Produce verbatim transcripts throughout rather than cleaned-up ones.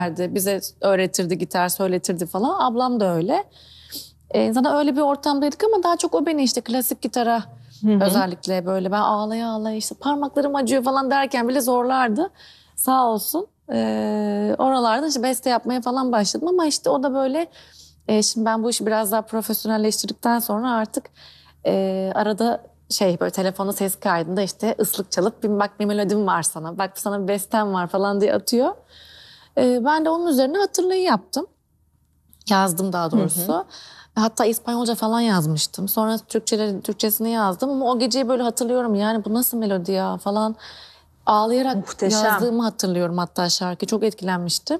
Bize öğretirdi, gitar söyletirdi falan. Ablam da öyle. Ee, zaten öyle bir ortamdaydık ama daha çok o beni işte klasik gitara Hı hı. özellikle böyle ben ağlaya ağlaya işte parmaklarım acıyor falan derken bile zorlardı. Sağ olsun. Ee, oralarda işte beste yapmaya falan başladım ama işte o da böyle e, şimdi ben bu işi biraz daha profesyonelleştirdikten sonra artık e, arada şey böyle telefonu ses kaydında işte ıslık çalıp bir bak bir melodim var sana, bak sana bir bestem var falan diye atıyor. Ee, ben de onun üzerine hatırlayı yaptım. Yazdım daha doğrusu. Hı hı. Hatta İspanyolca falan yazmıştım. Sonra Türkçeleri, Türkçesini yazdım ama o geceyi böyle hatırlıyorum. Yani bu nasıl melodi ya falan. Ağlayarak Muhteşem. yazdığımı hatırlıyorum hatta şarkı. Çok etkilenmiştim.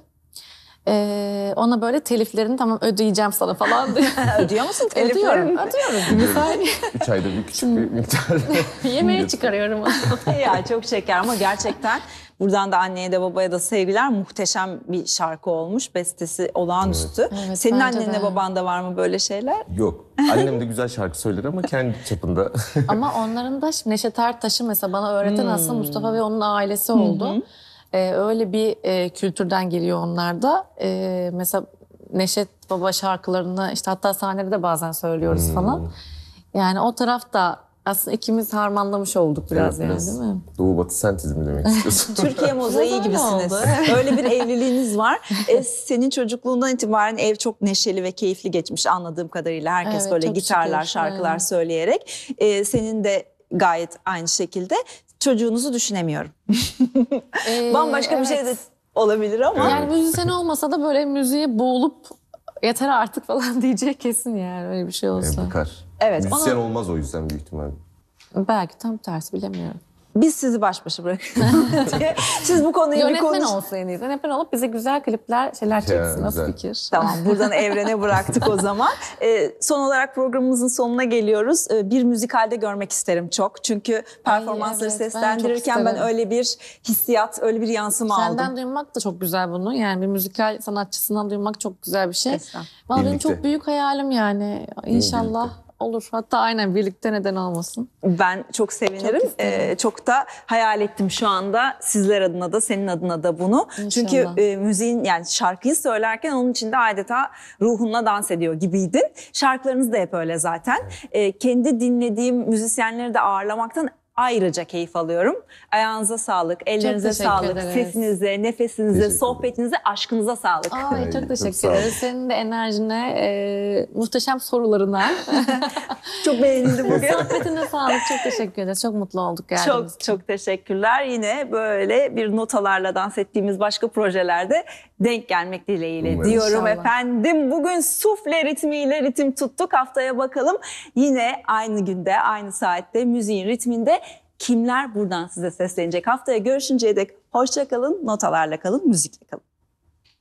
Ee, ona böyle teliflerini tamam ödeyeceğim sana falan diye. Ödüyor musun teliflerini? Ödüyorum, ödüyorum. Misal Üç ayda bir küçük bir miktar. yemeğe çıkarıyorum. Ya çok şeker ama gerçekten buradan da anneye de babaya da sevgiler. Muhteşem bir şarkı olmuş. Bestesi olağanüstü. Evet. Evet, Senin bence annenle de. babanda var mı böyle şeyler? Yok. Annem de güzel şarkı söyler ama kendi çapında. Ama onların da şimdi Neşet Ertaş'ı mesela bana öğreten Hmm. aslında Mustafa ve onun ailesi oldu. Ee, öyle bir e, kültürden geliyor onlar da. Ee, mesela Neşet Baba şarkılarını işte hatta sahnede de bazen söylüyoruz Hmm. falan. Yani o taraf da aslında ikimiz harmanlamış olduk biraz Evet, yani biraz değil mi? Doğu Batı sentezi mi demek istiyorsun? Türkiye mozaiği Biraz öyle gibisiniz. oldu. Öyle bir evliliğiniz var. E, senin çocukluğundan itibaren ev çok neşeli ve keyifli geçmiş anladığım kadarıyla. Herkes Evet, böyle çok gitarlar, şükür, şarkılar aynen. söyleyerek. E, senin de gayet aynı şekilde. Çocuğunuzu düşünemiyorum. Ee, Bambaşka bir şey de evet. olabilir ama. Yani müzisyen olmasa da böyle müziğe boğulup yeter artık falan diyecek kesin yani öyle bir şey olsa. Ebru Kar. Evet, Müzisyen onu- olmaz o yüzden büyük ihtimalle. Belki tam tersi bilemiyorum. Biz sizi baş başa bırakalım diye. Siz bu konuyu bir Yönetmen konuş. olsa en iyisi. Yönetmen olup bize güzel klipler, şeyler çeksin. Nasıl güzel. fikir? Tamam, buradan evrene bıraktık o zaman. Ee, son olarak programımızın sonuna geliyoruz. Ee, bir müzikalde görmek isterim çok. Çünkü performansları evet, ben çok seslendirirken ben, isterim. öyle bir hissiyat, öyle bir yansıma Senden aldım. duymak da çok güzel bunu. Yani bir müzikal sanatçısından duymak çok güzel bir şey. Estağfurullah. Valla benim Birlikte. çok büyük hayalim yani. İnşallah olur. Hatta aynen birlikte neden olmasın. Ben çok sevinirim. Çok isterim. Ee, çok da hayal ettim şu anda sizler adına da senin adına da bunu. İnşallah. Çünkü e, müziğin yani şarkıyı söylerken onun içinde adeta ruhunla dans ediyor gibiydin. Şarkılarınız da hep öyle zaten. E, kendi dinlediğim müzisyenleri de ağırlamaktan ayrıca keyif alıyorum. Ayağınıza sağlık, ellerinize teşekkür sağlık, ederiz. sesinize, nefesinize, Teşekkür sohbetinize, aşkınıza sağlık. Ay Ay, çok çok teşekkür sağ ol. ederiz. Senin de enerjine, e, muhteşem sorularına, Çok beğenildi bugün. sohbetine sağlık. Çok teşekkür ederiz. Çok mutlu olduk geldiğiniz Çok için. çok teşekkürler. Yine böyle bir notalarla dans ettiğimiz başka projelerde denk gelmek dileğiyle Umarım. diyorum İnşallah. efendim. Bugün sufle ritmiyle ritim tuttuk. Haftaya bakalım yine aynı günde, aynı saatte müziğin ritminde kimler buradan size seslenecek. Haftaya görüşünceye dek hoşça kalın, notalarla kalın, müzikle kalın.